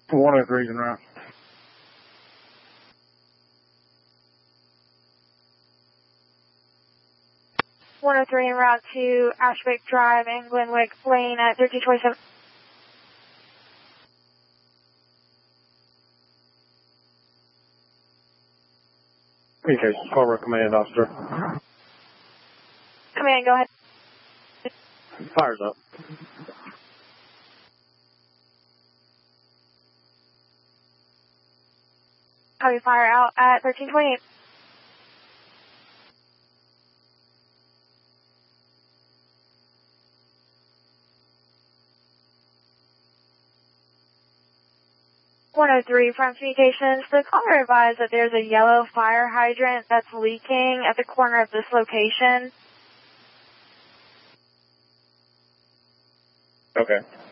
103's en route. 103 en route to Ashwick Drive and Glenwick Lane at 1327. Okay, Cobra Command Officer. Command, go ahead. Fire's up. Copy, fire out at 1328. .103 from communications. The caller advised that there's a yellow fire hydrant that's leaking at the corner of this location. Okay.